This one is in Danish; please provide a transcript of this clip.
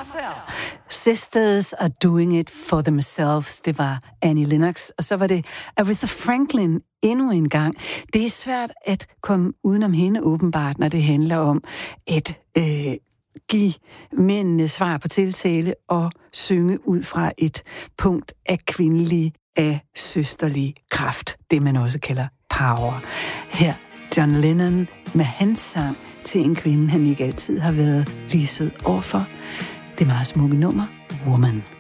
Sisters are doing it for themselves. Det var Annie Lennox, og så var det Aretha Franklin endnu en gang. Det er svært at komme udenom hende åbenbart, når det handler om at give mændene svar på tiltale og synge ud fra et punkt af kvindelig, af søsterlig kraft. Det man også kalder power. Her John Lennon med hans sang til en kvinde, han ikke altid har været lige sød overfor. Det meget smukke nummer, Woman.